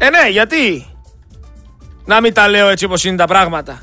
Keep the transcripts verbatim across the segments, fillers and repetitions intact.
Ε, ναι, γιατί να μην τα λέω έτσι όπως είναι τα πράγματα.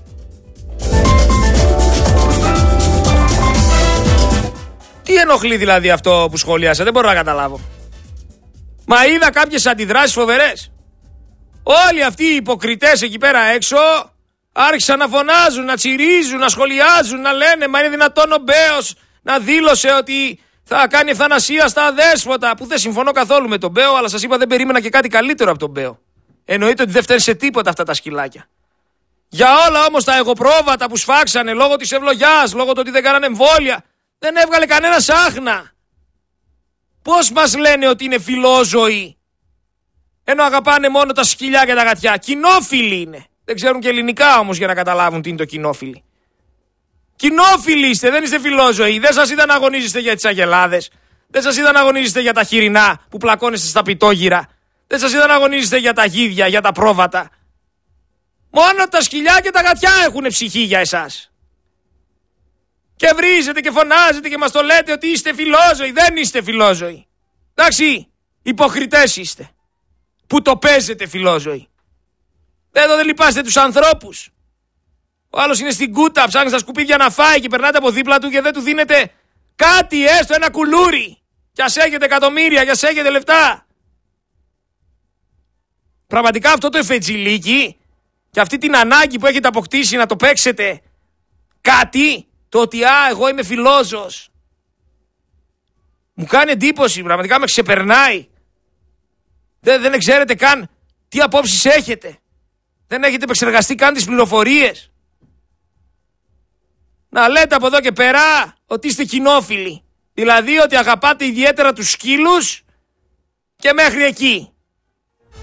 Τι ενοχλεί δηλαδή αυτό που σχολίασα, δεν μπορώ να καταλάβω. Μα είδα κάποιες αντιδράσεις φοβερές. Όλοι αυτοί οι υποκριτές εκεί πέρα έξω άρχισαν να φωνάζουν, να τσιρίζουν, να σχολιάζουν, να λένε μα είναι δυνατόν ο Μπέος να δήλωσε ότι θα κάνει ευθανασία στα αδέσποτα. Που δεν συμφωνώ καθόλου με τον Μπέο, αλλά σας είπα δεν περίμενα και κάτι καλύτερο από τον Μπέο. Εννοείται ότι δεν φταίνουν σε τίποτα αυτά τα σκυλάκια. Για όλα όμως τα εγωπρόβατα που σφάξανε λόγω της ευλογιάς, λόγω του ότι δεν κάνανε εμβόλια, δεν έβγαλε κανένα άχνα. Πώς μας λένε ότι είναι φιλόζωοι, ενώ αγαπάνε μόνο τα σκυλιά και τα γατιά. Κοινόφιλοι είναι. Δεν ξέρουν και ελληνικά όμως για να καταλάβουν τι είναι το κοινόφιλοι. Κοινόφιλοι είστε, δεν είστε φιλόζωοι. Δεν σας είδα να αγωνίζεστε για τις αγελάδες. Δεν σας είδα να αγωνίζεστε για τα χοιρινά που πλακώνεστε στα πιτόγυρα. Δεν σας είδα να αγωνίζεστε για τα γίδια, για τα πρόβατα. Μόνο τα σκυλιά και τα γατιά έχουν ψυχή για εσάς. Και βρίζετε και φωνάζετε και μας το λέτε ότι είστε φιλόζωοι. Δεν είστε φιλόζωοι. Εντάξει, υποκριτές είστε. Που το παίζετε φιλόζωοι. Εδώ δεν λυπάστε τους ανθρώπους. Ο άλλος είναι στην κούτα, ψάχνει στα σκουπίδια να φάει και περνάτε από δίπλα του και δεν του δίνετε κάτι, έστω ένα κουλούρι. Κι ας έχετε εκατομμύρια, κι ας έχετε λεφτά. Πραγματικά αυτό το εφετζιλίκι και αυτή την ανάγκη που έχετε αποκτήσει να το παίξετε κάτι, το ότι α, εγώ είμαι φιλόζωος, μου κάνει εντύπωση, πραγματικά με ξεπερνάει. Δεν, δεν ξέρετε καν τι απόψεις έχετε. Δεν έχετε επεξεργαστεί καν τις πληροφορίες. Να λέτε από εδώ και πέρα ότι είστε κοινόφιλοι. Δηλαδή ότι αγαπάτε ιδιαίτερα τους σκύλους και μέχρι εκεί.